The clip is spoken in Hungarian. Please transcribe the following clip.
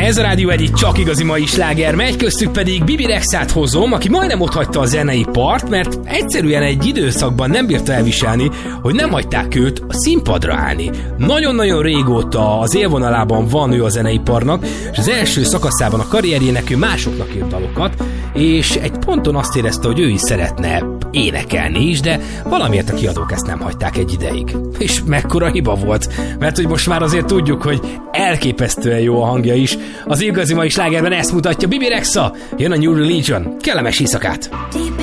Ez a Rádió Egy csak igazi mai sláger megy, köztük pedig Bibi Rexát hozom, aki majdnem otthagyta a zeneipart, mert egyszerűen egy időszakban nem bírta elviselni, hogy nem hagyták őt a színpadra állni. Nagyon-nagyon régóta az élvonalában van ő a zeneiparnak, és az első szakaszában a karrierjének ő másoknak írt dalokat, és egy ponton azt érezte, hogy ő is szeretne énekelni is, de valamiért a kiadók ezt nem hagyták egy ideig. És mekkora hiba volt, mert hogy most már azért tudjuk, hogy elképesztően jó a hangja is. Az igazi mai slágerben ezt mutatja Bibi Rexa, jön a New Religion. Kellemes éjszakát!